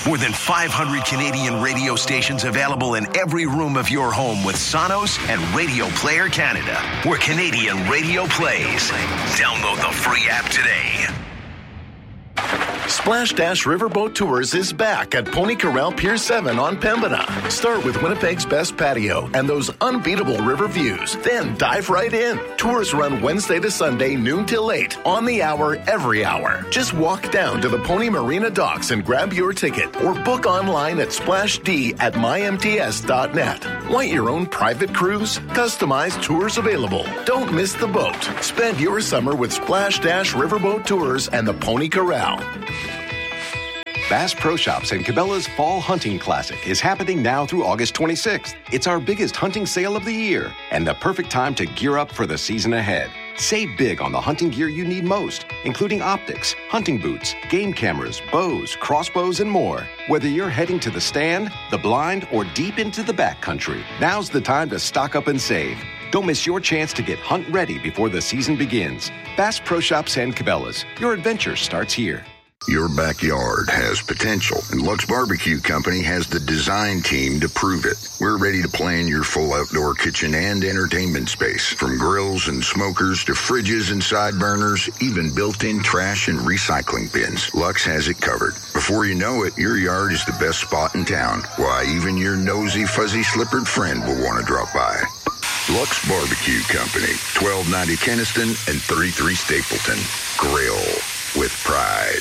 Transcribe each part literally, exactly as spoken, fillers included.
More than five hundred Canadian radio stations available in every room of your home with Sonos and Radio Player Canada, where Canadian radio plays. Download the free app today. Splash Dash Riverboat Tours is back at Pony Corral Pier seven on Pembina. Start with Winnipeg's best patio and those unbeatable river views. Then dive right in. Tours run Wednesday to Sunday, noon till eight, on the hour, every hour. Just walk down to the Pony Marina docks and grab your ticket, or book online at splash d at my m t s dot net. Want your own private cruise? Customized tours available. Don't miss the boat. Spend your summer with Splash Dash Riverboat Tours and the Pony Corral. Bass Pro Shops and Cabela's Fall Hunting Classic is happening now through August twenty-sixth. It's our biggest hunting sale of the year and the perfect time to gear up for the season ahead. Save big on the hunting gear you need most, including optics, hunting boots, game cameras, bows, crossbows, and more. Whether you're heading to the stand, the blind, or deep into the backcountry, now's the time to stock up and save. Don't miss your chance to get hunt ready before the season begins. Bass Pro Shops and Cabela's. Your adventure starts here. Your backyard has potential, and Lux Barbecue Company has the design team to prove it. We're ready to plan your full outdoor kitchen and entertainment space, from grills and smokers to fridges and side burners, even built-in trash and recycling bins. Lux has it covered. Before you know it, your yard is the best spot in town. Why, even your nosy, fuzzy-slippered friend will want to drop by. Lux Barbecue Company, twelve ninety Kenniston and thirty-three Stapleton. Grill with pride.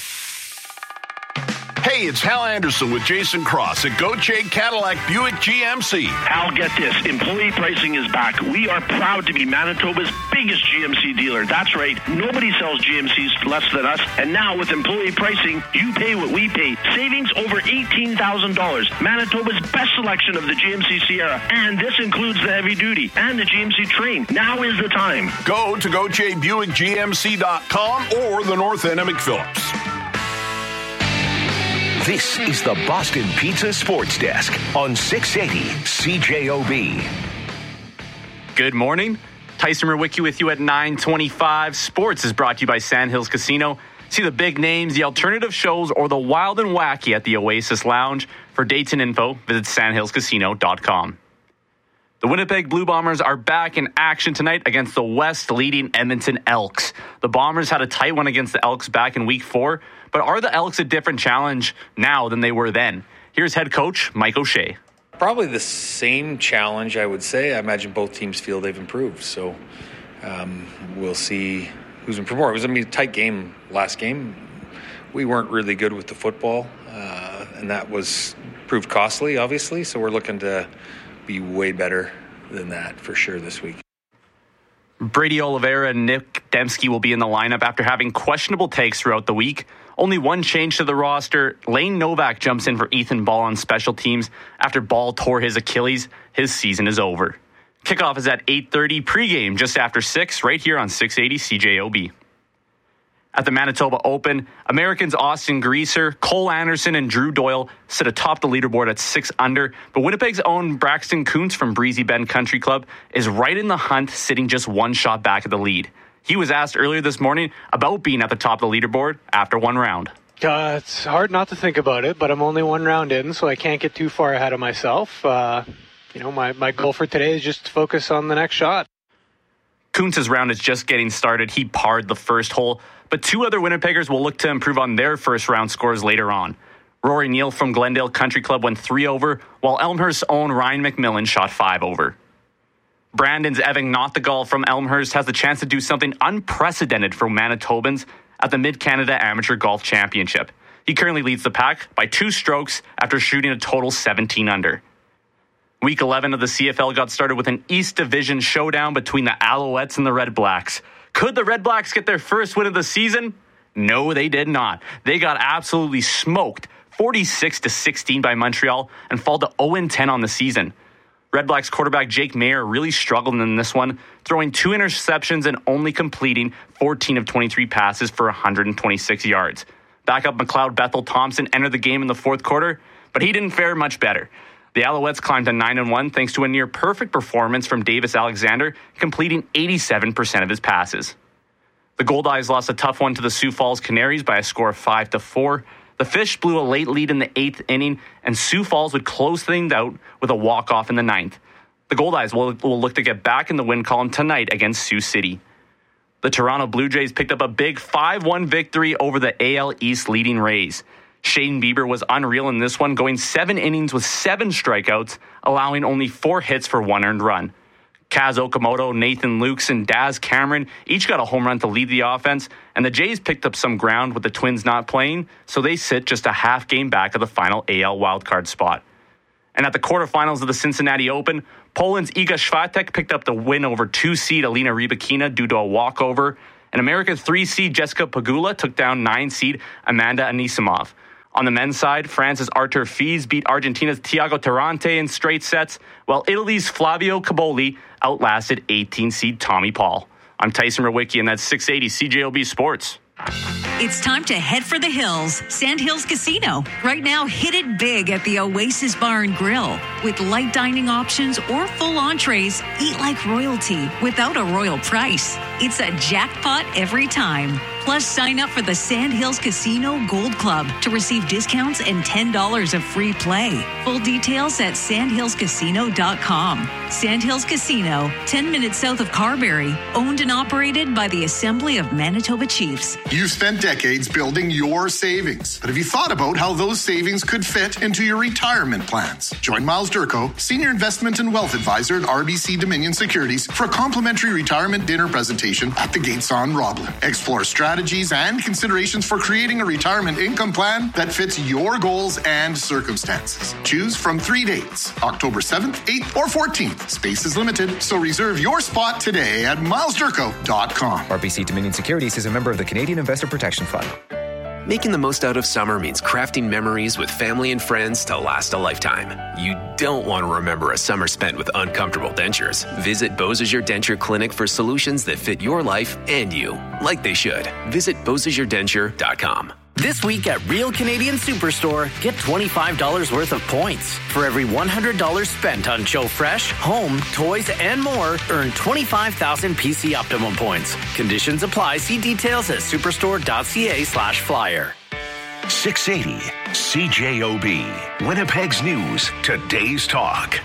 Hey, it's Hal Anderson with Jason Cross at Gauthier Cadillac Buick G M C. Hal, get this. Employee pricing is back. We are proud to be Manitoba's biggest G M C dealer. That's right. Nobody sells G M Cs for less than us. And now with employee pricing, you pay what we pay. Savings over eighteen thousand dollars. Manitoba's best selection of the G M C Sierra. And this includes the heavy duty and the G M C Train. Now is the time. Go to Gauthier Buick G M C dot com or the North End of McPhillips. This is the Boston Pizza Sports Desk on six eighty C J O B. Good morning. Tyson Murwicki with you at nine twenty-five. Sports is brought to you by Sandhills Casino. See the big names, the alternative shows, or the wild and wacky at the Oasis Lounge. For dates and info, visit sandhills casino dot com. The Winnipeg Blue Bombers are back in action tonight against the West-leading Edmonton Elks. The Bombers had a tight one against the Elks back in week four, but are the Elks a different challenge now than they were then? Here's head coach Mike O'Shea. Probably the same challenge, I would say. I imagine both teams feel they've improved, so um, we'll see who's improved more. It was a I mean, tight game last game. We weren't really good with the football, uh, and that was proved costly, obviously, so we're looking to be way better than that for sure this week. Brady Oliveira and Nick Dembski will be in the lineup after having questionable takes throughout the week. Only one change to the roster. Lane Novak jumps in for Ethan Ball on special teams after Ball tore his Achilles. His season is over. Kickoff is at eight thirty, pregame just after six, right here on six eighty C J O B. At the Manitoba Open, Americans Austin Greaser, Cole Anderson, and Drew Doyle sit atop the leaderboard at six under, but Winnipeg's own Braxton Kuntz from Breezy Bend Country Club is right in the hunt, sitting just one shot back of the lead. He was asked earlier this morning about being at the top of the leaderboard after one round. Uh, it's hard not to think about it, but I'm only one round in, so I can't get too far ahead of myself. Uh, you know, my, my goal for today is just to focus on the next shot. Kuntz's round is just getting started. He parred the first hole, but two other Winnipeggers will look to improve on their first round scores later on. Rory Neal from Glendale Country Club went three over, while Elmhurst's own Ryan McMillan shot five over. Brandon's Evan Nottegal from Elmhurst has the chance to do something unprecedented for Manitobans at the Mid-Canada Amateur Golf Championship. He currently leads the pack by two strokes after shooting a total seventeen under. Week eleven of the C F L got started with an East Division showdown between the Alouettes and the Red Blacks. Could the Red Blacks get their first win of the season? No, they did not. They got absolutely smoked, forty-six to sixteen by Montreal, and fall to oh and ten on the season. Red Blacks quarterback Jake Mayer really struggled in this one, throwing two interceptions and only completing fourteen of twenty-three passes for one hundred twenty-six yards. Backup McLeod Bethel Thompson entered the game in the fourth quarter, but he didn't fare much better. The Alouettes climbed to nine and one thanks to a near-perfect performance from Davis Alexander, completing eighty-seven percent of his passes. The Goldeyes lost a tough one to the Sioux Falls Canaries by a score of five to four. The Fish blew a late lead in the eighth inning, and Sioux Falls would close things out with a walk-off in the ninth. The Goldeyes will, will look to get back in the win column tonight against Sioux City. The Toronto Blue Jays picked up a big five one victory over the A L East leading Rays. Shane Bieber was unreal in this one, going seven innings with seven strikeouts, allowing only four hits for one earned run. Kaz Okamoto, Nathan Lukes, and Daz Cameron each got a home run to lead the offense, and the Jays picked up some ground with the Twins not playing, so they sit just a half game back of the final A L wildcard spot. And at the quarterfinals of the Cincinnati Open, Poland's Iga Swiatek picked up the win over two seed Alina Rybakina due to a walkover, and America's three seed Jessica Pegula took down nine seed Amanda Anisimov. On the men's side, France's Artur Fies beat Argentina's Thiago Tirante in straight sets, while Italy's Flavio Caboli outlasted eighteen seed Tommy Paul. I'm Tyson Rowicki, and that's six eighty C J O B Sports. It's time to head for the hills. Sandhills Casino. Right now, hit it big at the Oasis Bar and Grill. With light dining options or full entrees, eat like royalty without a royal price. It's a jackpot every time. Plus, sign up for the Sandhills Casino Gold Club to receive discounts and ten dollars of free play. Full details at sandhills casino dot com. Sandhills Casino, ten minutes south of Carberry. Owned and operated by the Assembly of Manitoba Chiefs. You've spent decades building your savings, but have you thought about how those savings could fit into your retirement plans? Join Miles Durko, Senior Investment and Wealth Advisor at R B C Dominion Securities, for a complimentary retirement dinner presentation at the Gates on Roblin. Explore strategies and considerations for creating a retirement income plan that fits your goals and circumstances. Choose from three dates, October seventh, eighth, or fourteenth. Space is limited, so reserve your spot today at miles durko dot com. R B C Dominion Securities is a member of the Canadian Investor Protection Fund. Making the most out of summer means crafting memories with family and friends to last a lifetime. You don't want to remember a summer spent with uncomfortable dentures. Visit Beausejour Denture Clinic for solutions that fit your life and you, like they should. Visit beausejour denture dot com. This week at Real Canadian Superstore, get twenty-five dollars worth of points. For every one hundred dollars spent on Joe Fresh, home, toys, and more, earn twenty-five thousand P C Optimum points. Conditions apply. See details at superstore.ca slash flyer. six eighty C J O B, Winnipeg's News, today's talk.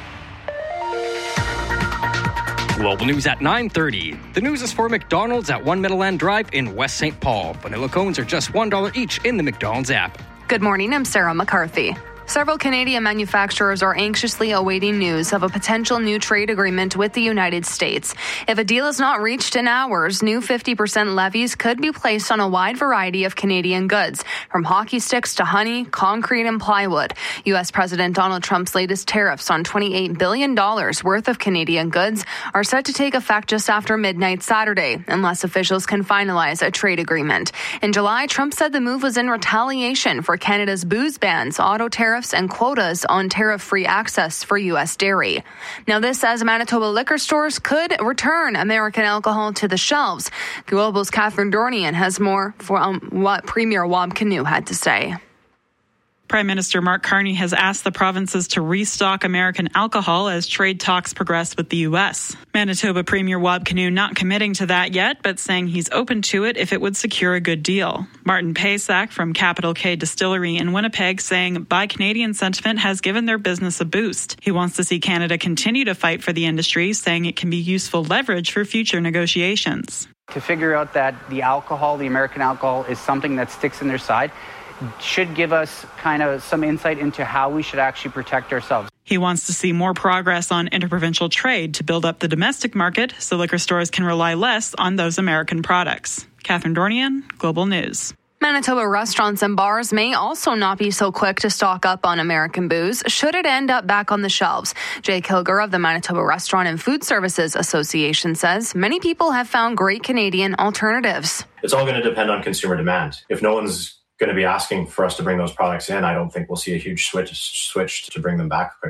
Global News at nine thirty. The news is for McDonald's at One Meadowland Drive in West Saint Paul. Vanilla cones are just one dollar each in the McDonald's app. Good morning, I'm Sarah McCarthy. Several Canadian manufacturers are anxiously awaiting news of a potential new trade agreement with the United States. If a deal is not reached in hours, new fifty percent levies could be placed on a wide variety of Canadian goods, from hockey sticks to honey, concrete, and plywood. U S President Donald Trump's latest tariffs on twenty-eight billion dollars worth of Canadian goods are set to take effect just after midnight Saturday, unless officials can finalize a trade agreement. In July, Trump said the move was in retaliation for Canada's booze bans, auto tariffs, and quotas on tariff-free access for U S dairy. Now, this as Manitoba liquor stores could return American alcohol to the shelves. Global's Catherine Dornian has more for um, what Premier Wab Kinew had to say. Prime Minister Mark Carney has asked the provinces to restock American alcohol as trade talks progress with the U S. Manitoba Premier Wab Kinew not committing to that yet, but saying he's open to it if it would secure a good deal. Martin Paysack from Capital K Distillery in Winnipeg saying Buy Canadian sentiment has given their business a boost. He wants to see Canada continue to fight for the industry, saying it can be useful leverage for future negotiations. To figure out that the alcohol, the American alcohol, is something that sticks in their side should give us kind of some insight into how we should actually protect ourselves. He wants to see more progress on interprovincial trade to build up the domestic market so liquor stores can rely less on those American products. Catherine Dornian, Global News. Manitoba restaurants and bars may also not be so quick to stock up on American booze should it end up back on the shelves. Jay Kilger of the Manitoba Restaurant and Food Services Association says many people have found great Canadian alternatives. It's all going to depend on consumer demand. If no one's going to be asking for us to bring those products in, I don't think we'll see a huge switch switch to bring them back quickly.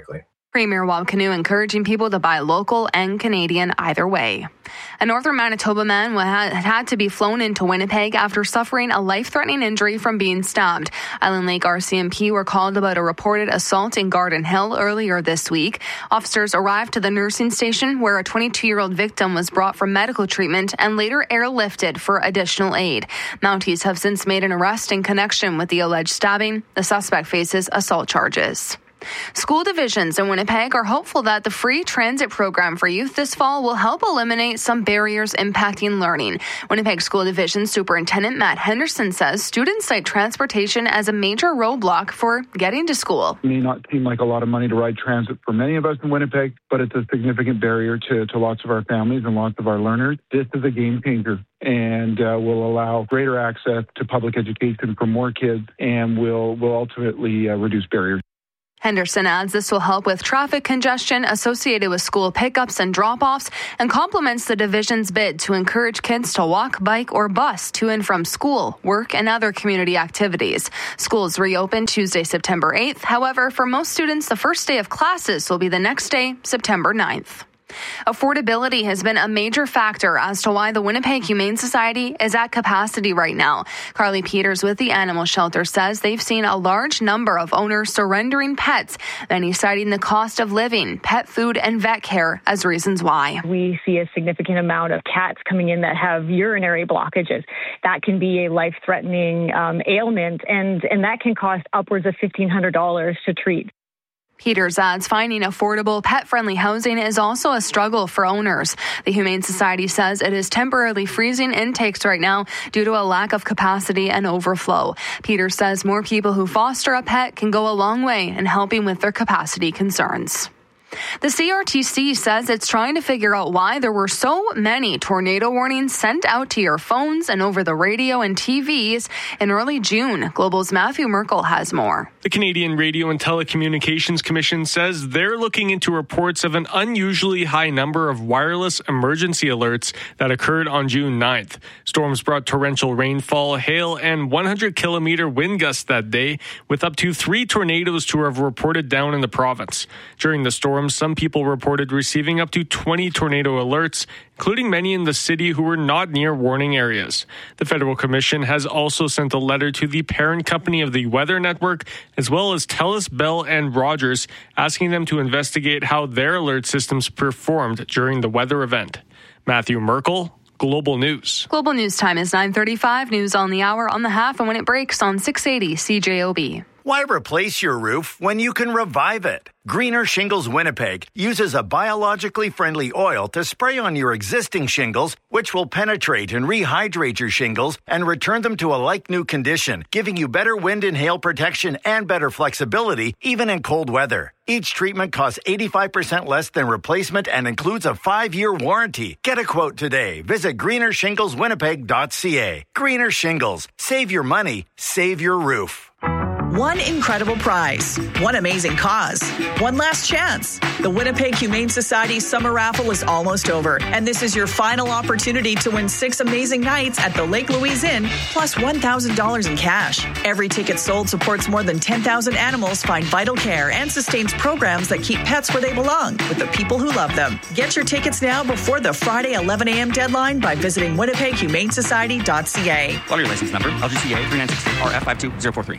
Premier Wab Kinew encouraging people to buy local and Canadian either way. A northern Manitoba man had to be flown into Winnipeg after suffering a life-threatening injury from being stabbed. Island Lake R C M P were called about a reported assault in Garden Hill earlier this week. Officers arrived to the nursing station where a twenty-two-year-old victim was brought for medical treatment and later airlifted for additional aid. Mounties have since made an arrest in connection with the alleged stabbing. The suspect faces assault charges. School divisions in Winnipeg are hopeful that the free transit program for youth this fall will help eliminate some barriers impacting learning. Winnipeg School Division Superintendent Matt Henderson says students cite transportation as a major roadblock for getting to school. It may not seem like a lot of money to ride transit for many of us in Winnipeg, but it's a significant barrier to, to lots of our families and lots of our learners. This is a game changer and uh, will allow greater access to public education for more kids and will, will ultimately uh, reduce barriers. Henderson adds this will help with traffic congestion associated with school pickups and drop-offs and complements the division's bid to encourage kids to walk, bike, or bus to and from school, work, and other community activities. Schools reopen Tuesday, September eighth. However, for most students, the first day of classes will be the next day, September ninth. Affordability has been a major factor as to why the Winnipeg Humane Society is at capacity right now. Carly Peters with the animal shelter says they've seen a large number of owners surrendering pets, many citing the cost of living, pet food, and vet care as reasons why. We see a significant amount of cats coming in that have urinary blockages. That can be a life-threatening um, ailment, and, and that can cost upwards of fifteen hundred dollars to treat. Peters adds finding affordable, pet-friendly housing is also a struggle for owners. The Humane Society says it is temporarily freezing intakes right now due to a lack of capacity and overflow. Peters says more people who foster a pet can go a long way in helping with their capacity concerns. The C R T C says it's trying to figure out why there were so many tornado warnings sent out to your phones and over the radio and T Vs in early June. Global's Matthew Merkel has more. The Canadian Radio and Telecommunications Commission says they're looking into reports of an unusually high number of wireless emergency alerts that occurred on June ninth. Storms brought torrential rainfall, hail, and one hundred kilometer wind gusts that day, with up to three tornadoes to have reported down in the province. During the storm, some people reported receiving up to twenty tornado alerts, including many in the city who were not near warning areas. The Federal Commission has also sent a letter to the parent company of the Weather Network, as well as TELUS, Bell, and Rogers, asking them to investigate how their alert systems performed during the weather event. Matthew Merkel, Global News. Global News time is nine thirty-five. News on the hour, on the half, and when it breaks on six eighty C J O B. Why replace your roof when you can revive it? Greener Shingles Winnipeg uses a biologically friendly oil to spray on your existing shingles, which will penetrate and rehydrate your shingles and return them to a like-new condition, giving you better wind and hail protection and better flexibility, even in cold weather. Each treatment costs eighty-five percent less than replacement and includes a five-year warranty. Get a quote today. Visit greener shingles winnipeg dot c a. Greener Shingles. Save your money. Save your roof. One incredible prize, one amazing cause, one last chance. The Winnipeg Humane Society Summer Raffle is almost over, and this is your final opportunity to win six amazing nights at the Lake Louise Inn, plus one thousand dollars in cash. Every ticket sold supports more than ten thousand animals find vital care and sustains programs that keep pets where they belong, with the people who love them. Get your tickets now before the Friday eleven a.m. deadline by visiting winnipeg humane society dot c a. Follow your license number, L G C A three nine six R F five two zero four three.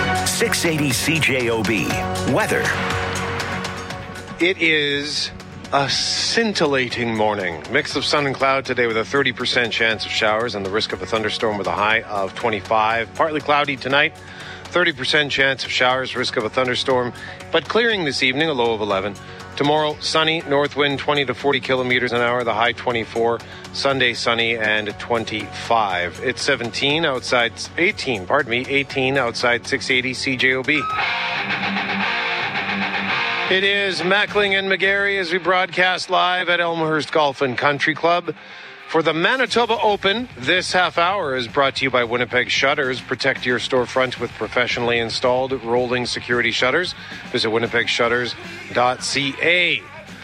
six eighty C J O B. Weather. It is a scintillating morning. Mix of sun and cloud today with a thirty percent chance of showers and the risk of a thunderstorm with a high of twenty-five. Partly cloudy tonight, thirty percent chance of showers, risk of a thunderstorm, but clearing this evening, a low of eleven. Tomorrow, sunny, north wind twenty to forty kilometers an hour, the high twenty-four. Sunday, sunny and twenty-five. It's seventeen outside, eighteen, pardon me, eighteen outside six eighty C J O B. It is Mackling and McGarry as we broadcast live at Elmhurst Golf and Country Club. For the Manitoba Open, this half hour is brought to you by Winnipeg Shutters. Protect your storefront with professionally installed rolling security shutters. Visit winnipeg shutters dot c a.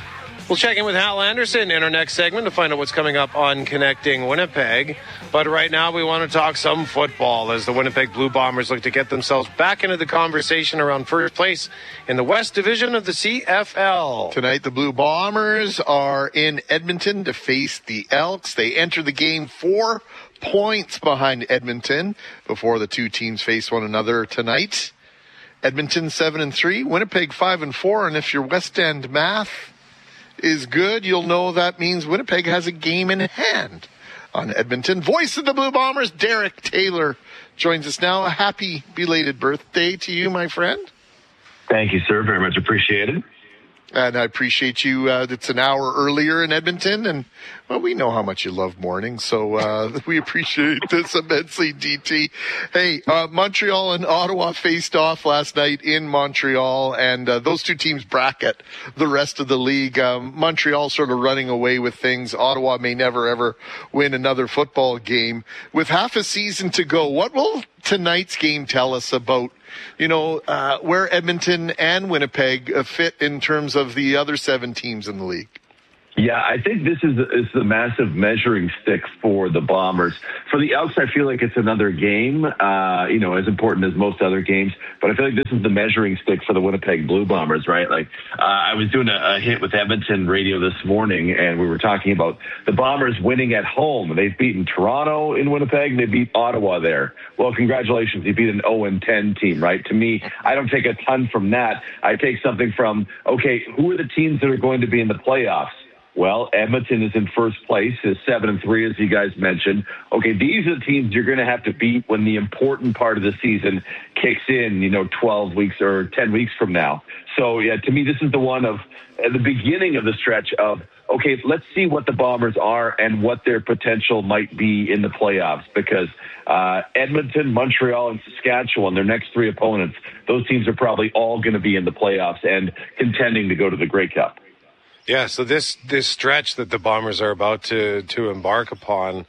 We'll check in with Hal Anderson in our next segment to find out what's coming up on Connecting Winnipeg. But right now we want to talk some football as the Winnipeg Blue Bombers look to get themselves back into the conversation around first place in the West Division of the C F L. Tonight the Blue Bombers are in Edmonton to face the Elks. They enter the game four points behind Edmonton before the two teams face one another tonight. Edmonton seven and three, Winnipeg five and four, and if your West End math is good, you'll know that means Winnipeg has a game in hand on Edmonton. Voice of the Blue Bombers, Derek Taylor, joins us now. A happy belated birthday to you, my friend. Thank you, sir. Very much appreciated. And I appreciate you. Uh, it's an hour earlier in Edmonton, and, well, we know how much you love mornings, so uh, we appreciate this immensely, D T. Hey, uh, Montreal and Ottawa faced off last night in Montreal, and uh, those two teams bracket the rest of the league. Um, Montreal sort of running away with things. Ottawa may never, ever win another football game. With half a season to go, what will tonight's game tell us about you know, uh, where Edmonton and Winnipeg uh, fit in terms of the other seven teams in the league? Yeah, I think this is, is the massive measuring stick for the Bombers. For the Elks, I feel like it's another game, uh, you know, as important as most other games. But I feel like this is the measuring stick for the Winnipeg Blue Bombers, right? Like, uh, I was doing a, a hit with Edmonton radio this morning, and we were talking about the Bombers winning at home. They've beaten Toronto in Winnipeg, and they beat Ottawa there. Well, congratulations. You beat an oh and ten team, right? To me, I don't take a ton from that. I take something from, okay, who are the teams that are going to be in the playoffs? Well, Edmonton is in first place, is seven and three, as you guys mentioned. Okay, these are the teams you're going to have to beat when the important part of the season kicks in, you know, twelve weeks or ten weeks from now. So, yeah, to me, this is the one of uh, the beginning of the stretch of, okay, let's see what the Bombers are and what their potential might be in the playoffs, because uh, Edmonton, Montreal, and Saskatchewan, their next three opponents, those teams are probably all going to be in the playoffs and contending to go to the Grey Cup. Yeah, so this this stretch that the Bombers are about to to embark upon,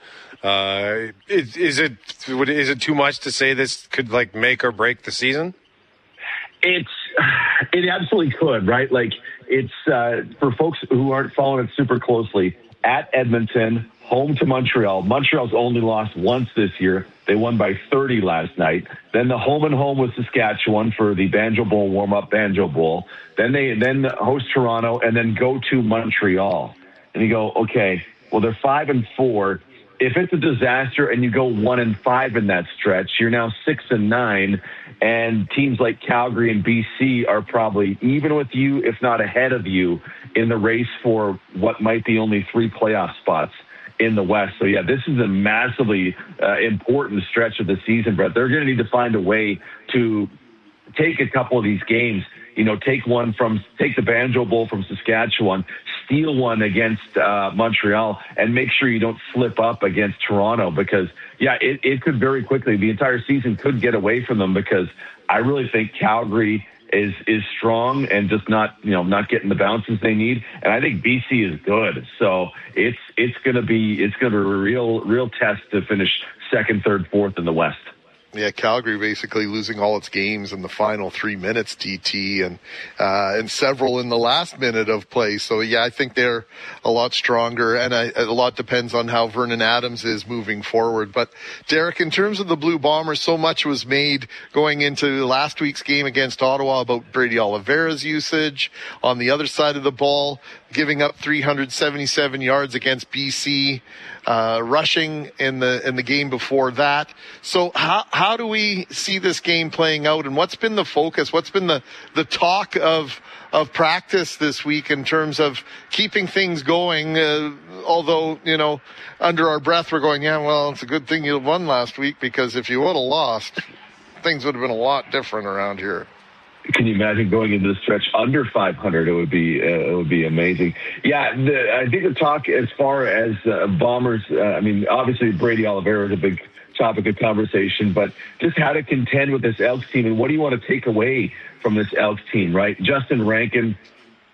uh, is, is it is it too much to say this could like make or break the season? It's it absolutely could, right? Like it's uh, for folks who aren't following it super closely. At Edmonton, home to Montreal. Montreal's only lost once this year. They won by thirty last night. Then the home and home with Saskatchewan for the Banjo Bowl warm-up Banjo Bowl. Then they then host Toronto and then go to Montreal. And you go, okay, well, they're five and four. If it's a disaster and you go one and five in that stretch, you're now six and nine. And teams like Calgary and B C are probably even with you, if not ahead of you, in the race for what might be only three playoff spots in the West. So, yeah, this is a massively uh, important stretch of the season, Brett. They're going to need to find a way to take a couple of these games, you know, take one from, take the Banjo Bowl from Saskatchewan, steal one against uh, Montreal, and make sure you don't slip up against Toronto because, yeah, it, it could very quickly, the entire season could get away from them because I really think Calgary is is strong and just not, you know, not getting the bounces they need. And I think B C is good. So it's it's gonna be it's gonna be a real real test to finish second, third, fourth in the West. Yeah, Calgary basically losing all its games in the final three minutes, D T, and uh, and several in the last minute of play. So, yeah, I think they're a lot stronger, and I, a lot depends on how Vernon Adams is moving forward. But, Derek, in terms of the Blue Bombers, so much was made going into last week's game against Ottawa about Brady Oliveira's usage on the other side of the ball, giving up three hundred seventy-seven yards against B C, uh, rushing in the in the game before that. So how how do we see this game playing out, and what's been the focus? What's been the, the talk of of practice this week in terms of keeping things going? Uh, although, you know, under our breath we're going, yeah, well, it's a good thing you won last week because if you would have lost, things would have been a lot different around here. Can you imagine going into the stretch under five hundred? It would be uh, it would be amazing. Yeah, the, I think the talk as far as uh, Bombers. Uh, I mean, obviously Brady Oliveira is a big topic of conversation, but just how to contend with this Elks team and what do you want to take away from this Elks team, right? Justin Rankin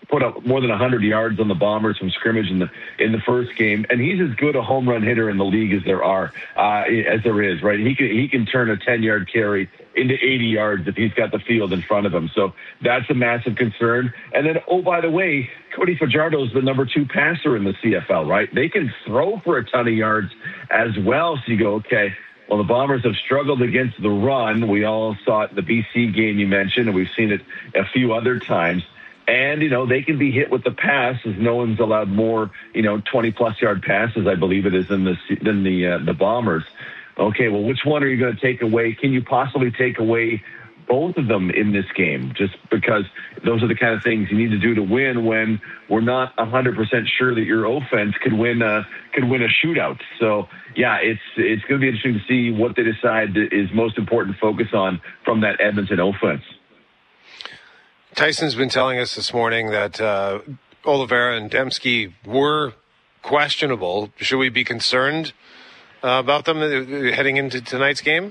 put up more than one hundred yards on the Bombers from scrimmage in the in the first game, and he's as good a home run hitter in the league as there are, uh, as there is, right? He can he can turn a ten-yard carry into eighty yards if he's got the field in front of him. So that's a massive concern. And then, oh, by the way, Cody Fajardo is the number two passer in the C F L, right? They can throw for a ton of yards as well. So you go, okay, well, the Bombers have struggled against the run. We all saw it in the B C game you mentioned, and we've seen it a few other times. And, you know, they can be hit with the pass as no one's allowed more, you know, twenty-plus yard passes, I believe it is, than the, than the, uh, the Bombers. Okay, well, which one are you going to take away? Can you possibly take away both of them in this game? Just because those are the kind of things you need to do to win when we're not one hundred percent sure that your offense could win a, could win a shootout. So, yeah, it's it's going to be interesting to see what they decide is most important to focus on from that Edmonton offense. Tyson's been telling us this morning that uh, Oliveira and Demski were questionable. Should we be concerned uh, about them heading into tonight's game?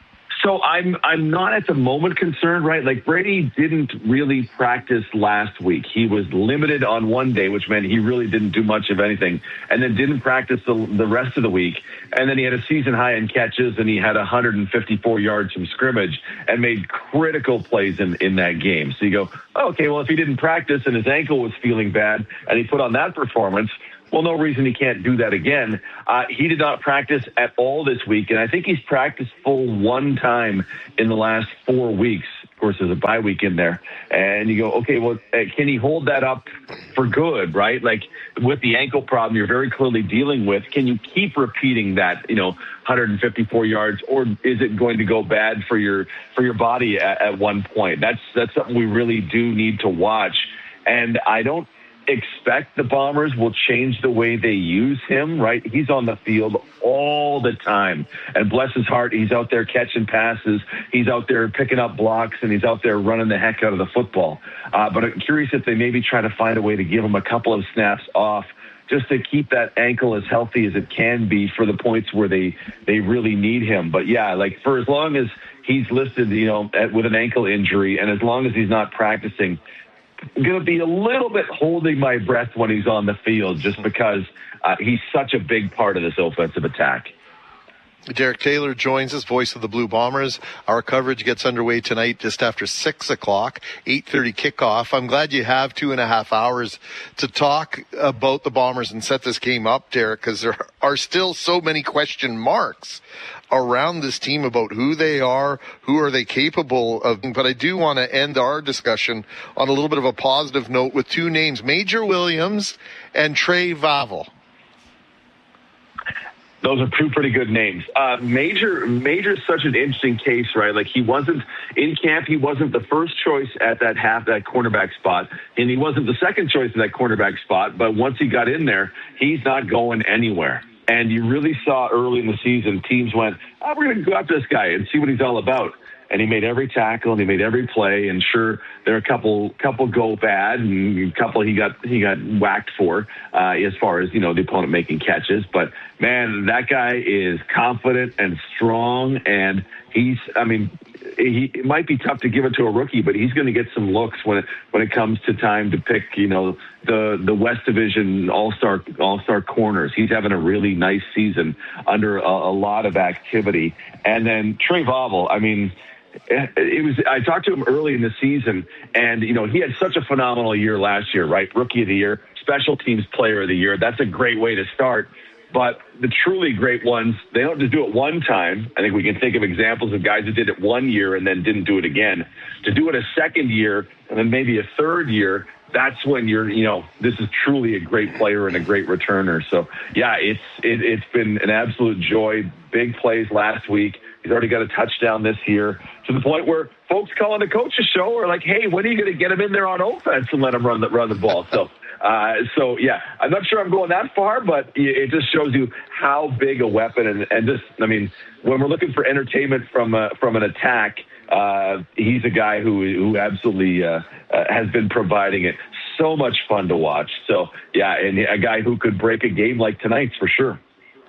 So I'm I'm not at the moment concerned, right? Like Brady didn't really practice last week. He was limited on one day, which meant he really didn't do much of anything, and then didn't practice the, the rest of the week. And then he had a season high in catches, and he had one hundred fifty-four yards from scrimmage and made critical plays in, in that game. So you go, oh, okay, well, if he didn't practice and his ankle was feeling bad and he put on that performance, well, no reason he can't do that again. Uh, he did not practice at all this week, and I think he's practiced full one time in the last four weeks. Of course, there's a bye week in there. And you go, okay, well, uh, can he hold that up for good, right? Like with the ankle problem you're very clearly dealing with, can you keep repeating that, you know, one hundred fifty-four yards, or is it going to go bad for your for your body at, at one point? That's that's something we really do need to watch. And I don't expect the Bombers will change the way they use him, right? He's on the field all the time. And bless his heart, he's out there catching passes. He's out there picking up blocks, and he's out there running the heck out of the football. Uh, but I'm curious if they maybe try to find a way to give him a couple of snaps off just to keep that ankle as healthy as it can be for the points where they, they really need him. But, yeah, like for as long as he's listed, you know, at, with an ankle injury, and as long as he's not practicing, going to be a little bit holding my breath when he's on the field just because uh, he's such a big part of this offensive attack. Derek Taylor joins us, voice of the Blue Bombers. Our coverage gets underway tonight just after six o'clock, eight thirty kickoff. I'm glad you have two and a half hours to talk about the Bombers and set this game up, Derek, because there are still so many question marks around this team about who they are, who are they capable of. But I do want to end our discussion on a little bit of a positive note with two names, Major Williams and Trey Vavel. Those are two pretty good names. Uh, Major, Major's such an interesting case, right? Like he wasn't in camp. He wasn't the first choice at that half, that cornerback spot. And he wasn't the second choice at that cornerback spot. But once he got in there, he's not going anywhere. And you really saw early in the season, teams went, oh, we're going to go after this guy and see what he's all about. And he made every tackle and he made every play. And sure, there are a couple couple go bad and a couple he got he got whacked for uh, as far as, you know, the opponent making catches. But, man, that guy is confident and strong. And he's, I mean, he, it might be tough to give it to a rookie, but he's going to get some looks when it, when it comes to time to pick, you know, the, the West Division all-star, all-star corners. He's having a really nice season under a, a lot of activity. And then Trey Vavel, I mean, it was, I talked to him early in the season, and, you know, he had such a phenomenal year last year, right? Rookie of the year, special teams player of the year. That's a great way to start. But the truly great ones, they don't just do it one time. I think we can think of examples of guys that did it one year and then didn't do it again. To do it a second year and then maybe a third year, that's when you're, you know, this is truly a great player and a great returner. So, yeah, it's it, it's been an absolute joy. Big plays last week. He's already got a touchdown this year, to the point where folks calling the coach's show are like, hey, when are you going to get him in there on offense and let him run the, run the ball? So, uh, so yeah, I'm not sure I'm going that far, but it just shows you how big a weapon. And, and just, I mean, when we're looking for entertainment from uh, from an attack, uh, he's a guy who who absolutely uh, uh, has been providing it. So much fun to watch. So, yeah, and a guy who could break a game like tonight's for sure.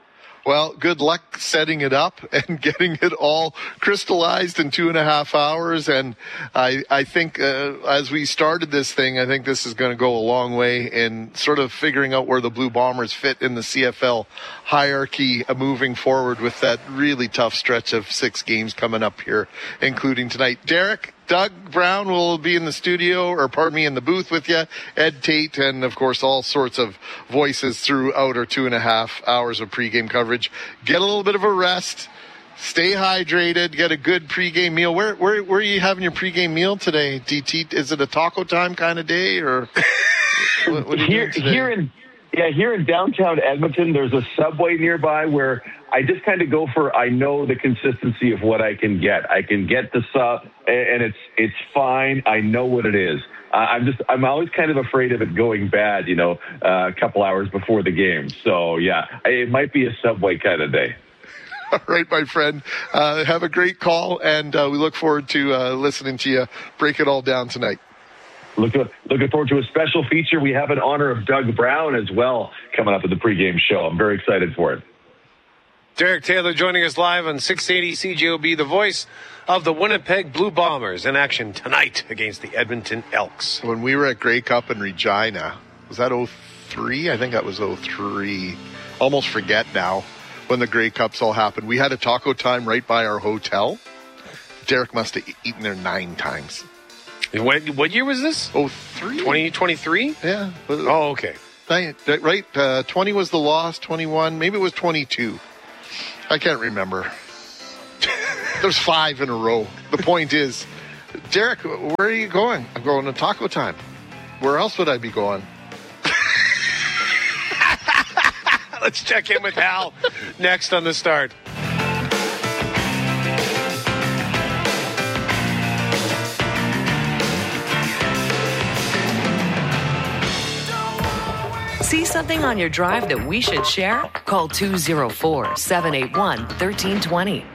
Well, good luck setting it up and getting it all crystallized in two and a half hours. And I, I think uh, as we started this thing, I think this is going to go a long way in sort of figuring out where the Blue Bombers fit in the C F L hierarchy uh, moving forward with that really tough stretch of six games coming up here, including tonight. Derek, Doug Brown will be in the studio, or pardon me, in the booth with you. Ed Tate, and of course all sorts of voices throughout our two and a half hours of pregame coverage. Get a little bit of a rest, stay hydrated, get a good pregame meal. Where where where are you having your pregame meal today, D T? Is it a taco time kind of day, or what, what are you here, doing today? Here in yeah, here in downtown Edmonton, there's a Subway nearby where I just kind of go for, I know the consistency of what I can get. I can get the sub, and it's it's fine. I know what it is. Uh, I'm just, I'm always kind of afraid of it going bad, you know, uh, a couple hours before the game. So, yeah, it might be a Subway kind of day. All right, my friend. Uh, have a great call, and uh, we look forward to uh, listening to you break it all down tonight. Looking, looking forward to a special feature. We have in honor of Doug Brown as well coming up at the pregame show. I'm very excited for it. Derek Taylor joining us live on six eighty C J O B, the voice of the Winnipeg Blue Bombers, in action tonight against the Edmonton Elks. When we were at Grey Cup in Regina, was that oh three? I think that was oh three. Almost forget now when the Grey Cups all happened. We had a taco time right by our hotel. Derek must have eaten there nine times. What, what year was this? oh three? twenty twenty-three? Yeah. Oh, okay. Right. Uh, twenty was the loss, twenty-one. Maybe it was twenty-two. I can't remember. There's five in a row. The point is, Derek, where are you going? I'm going to taco time. Where else would I be going? Let's check in with Hal next on The Start. See something on your drive that we should share? Call two oh four, seven eight one, one three two zero.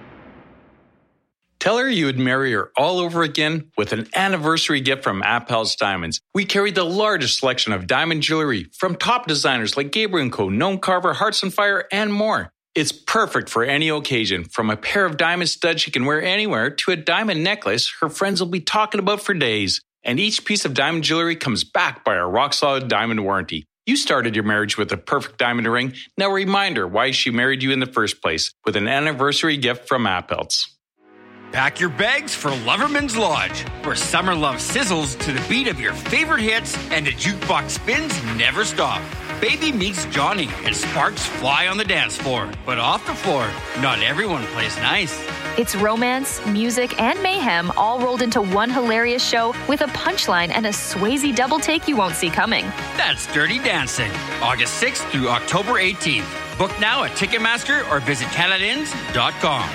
Tell her you would marry her all over again with an anniversary gift from Appel's Diamonds. We carry the largest selection of diamond jewelry from top designers like Gabriel and Co., Gnome Carver, Hearts on Fire, and more. It's perfect for any occasion, from a pair of diamond studs she can wear anywhere to a diamond necklace her friends will be talking about for days. And each piece of diamond jewelry comes backed by our rock-solid diamond warranty. You started your marriage with a perfect diamond ring. Now remind her why she married you in the first place with an anniversary gift from Appel's. Pack your bags for Loverman's Lodge, where summer love sizzles to the beat of your favorite hits and the jukebox spins never stop. Baby meets Johnny and sparks fly on the dance floor. But off the floor, not everyone plays nice. It's romance, music, and mayhem all rolled into one hilarious show with a punchline and a Swayze double take you won't see coming. That's Dirty Dancing, August sixth through October eighteenth. Book now at Ticketmaster or visit canada inns dot com.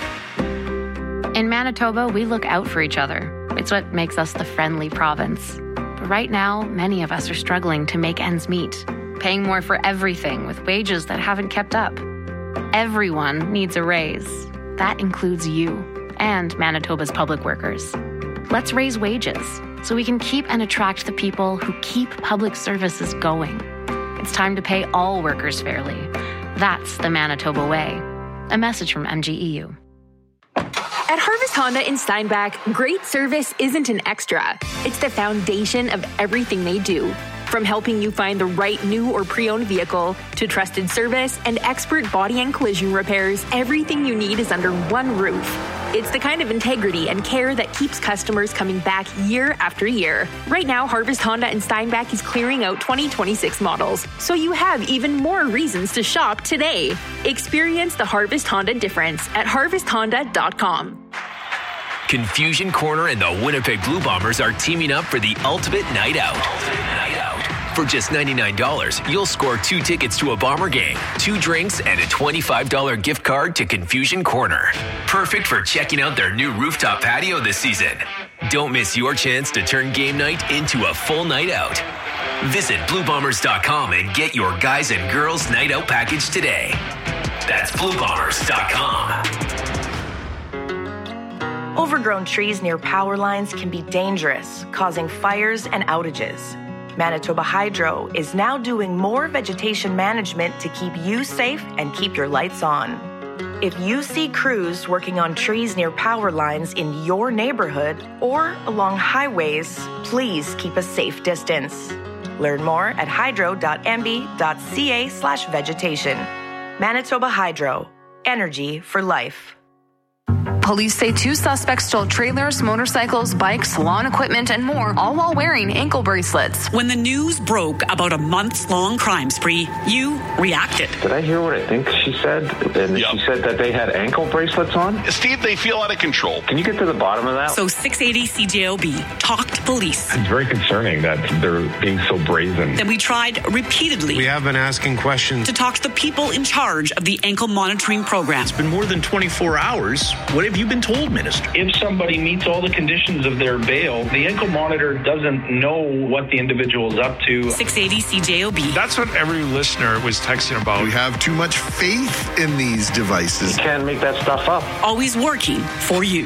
In Manitoba, we look out for each other. It's what makes us the friendly province. But right now, many of us are struggling to make ends meet, paying more for everything with wages that haven't kept up. Everyone needs a raise. That includes you and Manitoba's public workers. Let's raise wages so we can keep and attract the people who keep public services going. It's time to pay all workers fairly. That's the Manitoba way. A message from M G E U. At Harvest Honda in Steinbach, great service isn't an extra. It's the foundation of everything they do. From helping you find the right new or pre-owned vehicle to trusted service and expert body and collision repairs, everything you need is under one roof. It's the kind of integrity and care that keeps customers coming back year after year. Right now, Harvest Honda in Steinbach is clearing out twenty twenty-six models, so you have even more reasons to shop today. Experience the Harvest Honda difference at harvest honda dot com. Confusion Corner and the Winnipeg Blue Bombers are teaming up for the ultimate night out. Night out. For just ninety-nine dollars, you'll score two tickets to a Bomber game, two drinks, and a twenty-five dollars gift card to Confusion Corner. Perfect for checking out their new rooftop patio this season. Don't miss your chance to turn game night into a full night out. Visit blue bombers dot com and get your guys and girls night out package today. That's blue bombers dot com. Overgrown trees near power lines can be dangerous, causing fires and outages. Manitoba Hydro is now doing more vegetation management to keep you safe and keep your lights on. If you see crews working on trees near power lines in your neighborhood or along highways, please keep a safe distance. Learn more at hydro.mb.ca slash vegetation. Manitoba Hydro. Energy for life. Police say two suspects stole trailers, motorcycles, bikes, lawn equipment, and more, all while wearing ankle bracelets. When the news broke about a months-long crime spree, you reacted. Did I hear what I think she said? And yep. She said that they had ankle bracelets on? Steve, they feel out of control. Can you get to the bottom of that? So six eighty C J O B talked to police. It's very concerning that they're being so brazen. Then we tried repeatedly. We have been asking questions. To talk to the people in charge of the ankle monitoring program. It's been more than twenty-four hours. What have you been told, Minister? If somebody meets all the conditions of their bail, the ankle monitor doesn't know what the individual is up to. six eighty C J O B. That's what every listener was texting about. We have too much faith in these devices. You can't make that stuff up. Always working for you.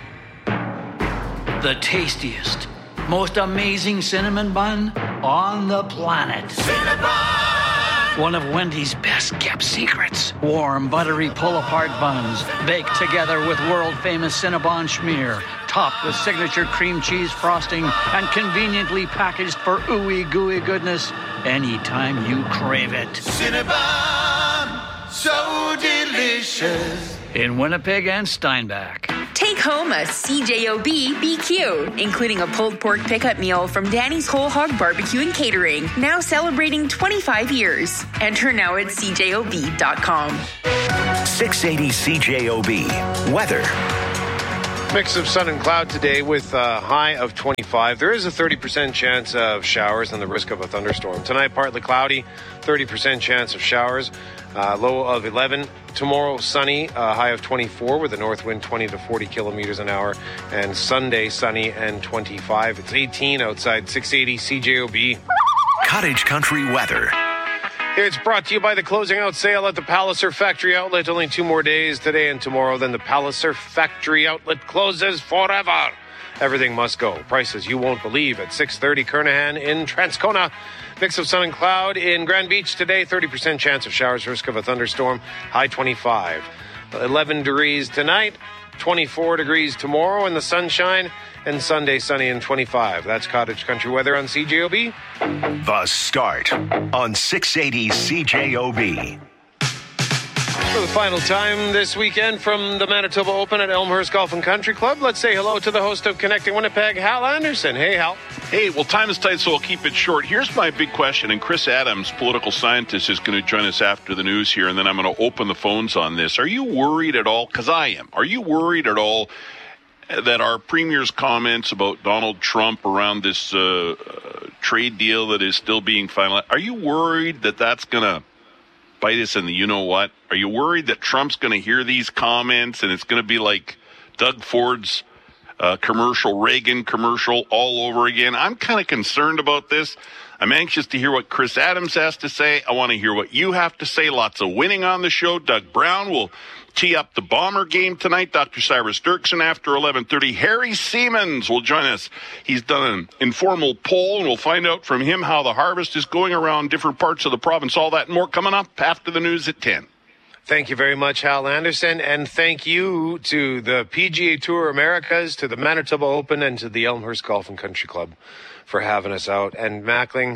The tastiest, most amazing cinnamon bun on the planet. Cinnabon! One of Wendy's best kept secrets. Warm, buttery pull-apart buns baked together with world-famous Cinnabon schmear, topped with signature cream cheese frosting and conveniently packaged for ooey gooey goodness anytime you crave it. Cinnabon, so delicious. In Winnipeg and Steinbach. Take home a C J O B B Q, including a pulled pork pickup meal from Danny's Whole Hog Barbecue and Catering, now celebrating twenty-five years. Enter now at C J O B dot com. six eighty C J O B. Weather. Mix of sun and cloud today with a high of twenty-five. There is a thirty percent chance of showers and the risk of a thunderstorm. Tonight, partly cloudy, thirty percent chance of showers, uh, low of eleven. Tomorrow, sunny, uh, high of twenty-four with a north wind twenty to forty kilometers an hour. And Sunday, sunny and twenty-five. It's eighteen outside, six eighty C J O B. Cottage Country weather. It's brought to you by the closing out sale at the Palliser Factory Outlet. Only two more days today and tomorrow. Then the Palliser Factory Outlet closes forever. Everything must go. Prices you won't believe at six thirty Kernahan in Transcona. Mix of sun and cloud in Grand Beach today. thirty percent chance of showers, risk of a thunderstorm. High twenty-five. eleven degrees tonight. twenty-four degrees tomorrow in the sunshine. And Sunday, sunny and twenty-five. That's Cottage Country weather on C J O B. The Start on six eighty C J O B. For the final time this weekend from the Manitoba Open at Elmhurst Golf and Country Club, let's say hello to the host of Connecting Winnipeg, Hal Anderson. Hey, Hal. Hey, well, time is tight, so I'll keep it short. Here's my big question, and Chris Adams, political scientist, is going to join us after the news here, and then I'm going to open the phones on this. Are you worried at all? Because I am. Are you worried at all that our premier's comments about Donald Trump around this uh, uh, trade deal that is still being finalized, are you worried that that's going to bite us in the you-know-what? Are you worried that Trump's going to hear these comments and it's going to be like Doug Ford's uh, commercial, Reagan commercial all over again? I'm kind of concerned about this. I'm anxious to hear what Chris Adams has to say. I want to hear what you have to say. Lots of winning on the show. Doug Brown will tee up the Bomber game tonight. Doctor Cyrus Dirksen after eleven thirty. Harry Siemens will join us. He's done an informal poll, and we'll find out from him how the harvest is going around different parts of the province. All that and more coming up after the news at ten. Thank you very much, Hal Anderson, and thank you to the P G A Tour Americas, to the Manitoba Open, and to the Elmhurst Golf and Country Club for having us out. And Mackling,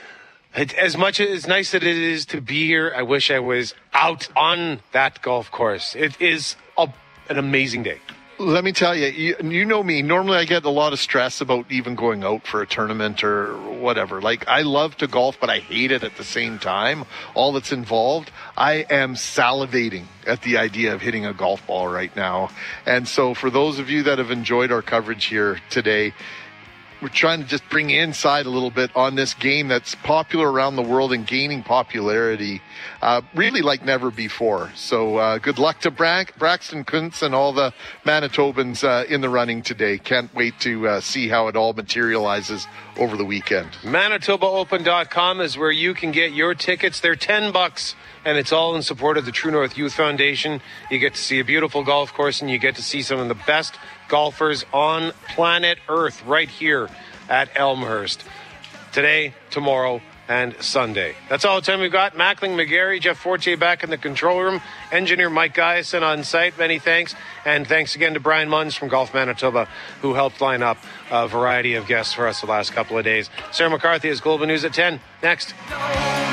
it, as much as nice as it is to be here, I wish I was out on that golf course. It is a, an amazing day. Let me tell you, you, you know me, normally I get a lot of stress about even going out for a tournament or whatever. Like, I love to golf, but I hate it at the same time, all that's involved. I am salivating at the idea of hitting a golf ball right now. And so for those of you that have enjoyed our coverage here today, we're trying to just bring inside a little bit on this game that's popular around the world and gaining popularity uh, really like never before. So uh, good luck to Bra- Braxton Kuntz and all the Manitobans uh, in the running today. Can't wait to uh, see how it all materializes over the weekend. Manitoba Open dot com is where you can get your tickets. They're ten bucks. And it's all in support of the True North Youth Foundation. You get to see a beautiful golf course, and you get to see some of the best golfers on planet Earth right here at Elmhurst. today, tomorrow, and Sunday. That's all the time we've got. Mackling, McGarry, Jeff Fortier back in the control room. Engineer Mike Guyson on site. Many thanks. And thanks again to Brian Munns from Golf Manitoba, who helped line up a variety of guests for us the last couple of days. Sarah McCarthy is Global News at ten. Next.